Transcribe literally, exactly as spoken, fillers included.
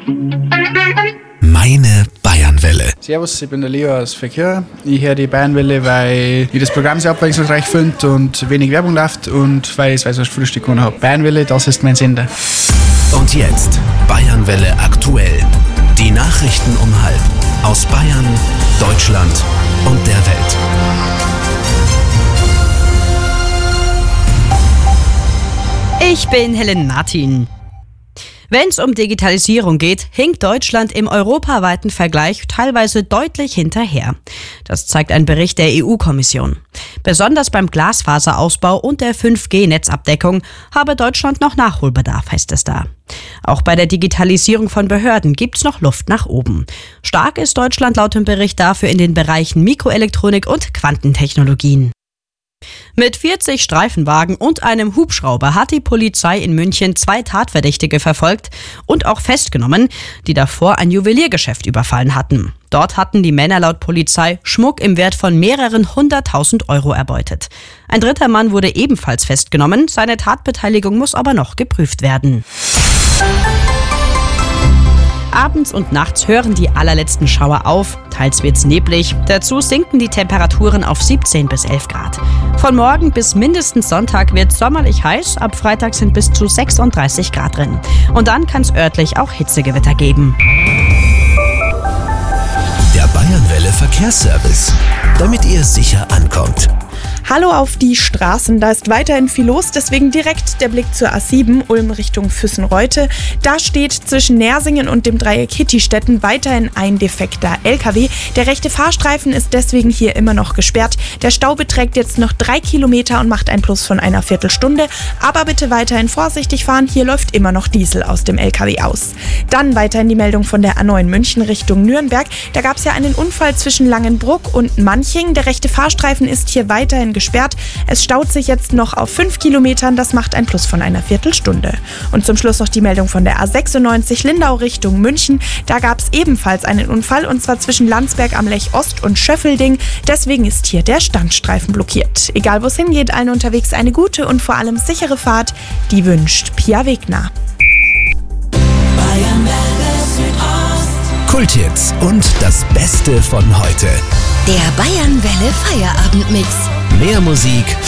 Meine Bayernwelle. Servus, ich bin der Leo aus Verkehr. Ich höre die Bayernwelle, weil ich das Programm sehr abwechslungsreich finde und wenig Werbung läuft und weil ich es als Frühstück gewonnen habe. Bayernwelle, das ist mein Sender. Und jetzt Bayernwelle aktuell. Die Nachrichten um halb aus Bayern, Deutschland und der Welt. Ich bin Helen Martin. Wenn es um Digitalisierung geht, hinkt Deutschland im europaweiten Vergleich teilweise deutlich hinterher. Das zeigt ein Bericht der E U-Kommission. Besonders beim Glasfaserausbau und der fünf G-Netzabdeckung habe Deutschland noch Nachholbedarf, heißt es da. Auch bei der Digitalisierung von Behörden gibt's noch Luft nach oben. Stark ist Deutschland laut dem Bericht dafür in den Bereichen Mikroelektronik und Quantentechnologien. Mit vierzig Streifenwagen und einem Hubschrauber hat die Polizei in München zwei Tatverdächtige verfolgt und auch festgenommen, die davor ein Juweliergeschäft überfallen hatten. Dort hatten die Männer laut Polizei Schmuck im Wert von mehreren hunderttausend Euro erbeutet. Ein dritter Mann wurde ebenfalls festgenommen, seine Tatbeteiligung muss aber noch geprüft werden. Abends und nachts hören die allerletzten Schauer auf, teils wird's neblig. Dazu sinken die Temperaturen auf siebzehn bis elf Grad. Von morgen bis mindestens Sonntag wird sommerlich heiß, ab Freitag sind bis zu sechsunddreißig Grad drin. Und dann kann's örtlich auch Hitzegewitter geben. Der Bayernwelle Verkehrsservice, damit ihr sicher ankommt. Hallo auf die Straßen, da ist weiterhin viel los, deswegen direkt der Blick zur A sieben, Ulm Richtung Füssen-Reute. Da steht zwischen Nersingen und dem Dreieck Hittistetten weiterhin ein defekter L K W. Der rechte Fahrstreifen ist deswegen hier immer noch gesperrt. Der Stau beträgt jetzt noch drei Kilometer und macht ein Plus von einer Viertelstunde. Aber bitte weiterhin vorsichtig fahren, hier läuft immer noch Diesel aus dem L K W aus. Dann weiterhin die Meldung von der A neun München Richtung Nürnberg. Da gab es ja einen Unfall zwischen Langenbruck und Manching. Der rechte Fahrstreifen ist hier weiterhin gesperrt. Es staut sich jetzt noch auf fünf Kilometern, das macht ein Plus von einer Viertelstunde. Und zum Schluss noch die Meldung von der A sechsundneunzig Lindau Richtung München. Da gab es ebenfalls einen Unfall und zwar zwischen Landsberg am Lech Ost und Schöffelding. Deswegen ist hier der Standstreifen blockiert. Egal wo es hingeht, allen unterwegs eine gute und vor allem sichere Fahrt. Die wünscht Pia Wegner. Kulthits und das Beste von heute. Der Bayernwelle Feierabendmix. Mehr Musik